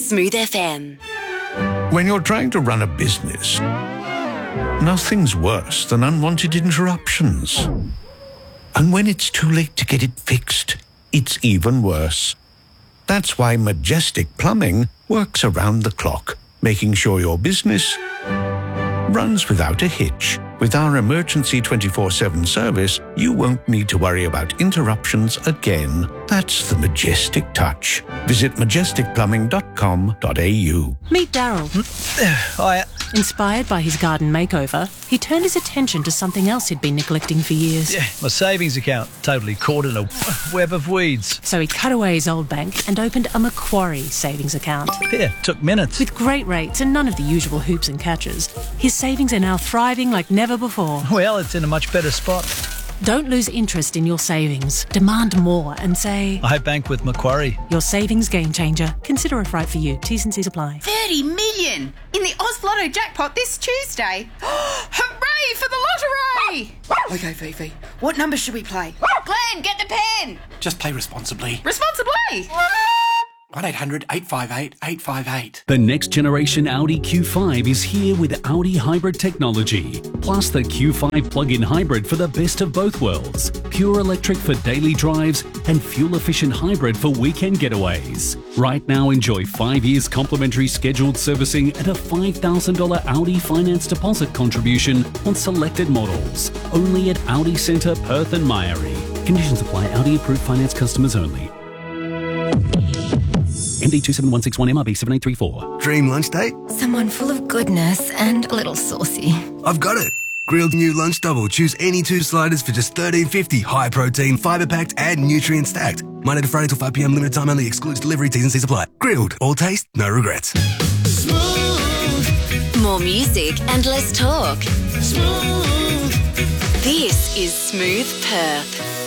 Smooth FM. When you're trying to run a business, nothing's worse than unwanted interruptions. And when it's too late to get it fixed, it's even worse. That's why Majestic Plumbing works around the clock, making sure your business runs without a hitch. With our emergency 24/7 service, you won't need to worry about interruptions again. That's the Majestic touch. Visit majesticplumbing.com.au. Meet Daryl. Hi. Inspired by his garden makeover, he turned his attention to something else he'd been neglecting for years. Yeah, my savings account totally caught in a web of weeds. So he cut away his old bank and opened a Macquarie savings account. Yeah, took minutes. With great rates and none of the usual hoops and catches, his savings are now thriving like never before. Well, it's in a much better spot. Don't lose interest in your savings. Demand more and say, I bank with Macquarie. Your savings game changer. Consider if right for you. T's and C's apply. 30 million in the Oz Lotto jackpot this Tuesday. Hooray for the lottery! Okay, Fifi, what number should we play? Glenn, get the pen! Just play responsibly. Responsibly! 1-800-858-858. The next generation Audi Q5 is here with Audi hybrid technology, plus the Q5 plug-in hybrid for the best of both worlds. Pure electric for daily drives and fuel-efficient hybrid for weekend getaways. Right now, enjoy 5 years complimentary scheduled servicing and a $5,000 Audi finance deposit contribution on selected models. Only at Audi Centre, Perth and Myrie. Conditions apply. Audi approved finance customers only. MD 27161 MRB 7834. Dream lunch date? Someone full of goodness and a little saucy. I've got it. Grilled new lunch double. Choose any 2 sliders for just $13.50. High protein, fibre packed and nutrient stacked. Monday to Friday till 5 p.m. Limited time only. Excludes delivery. T's and C's apply. Grilled. All taste, no regrets. Smooth. More music and less talk. Smooth. This is Smooth Perth.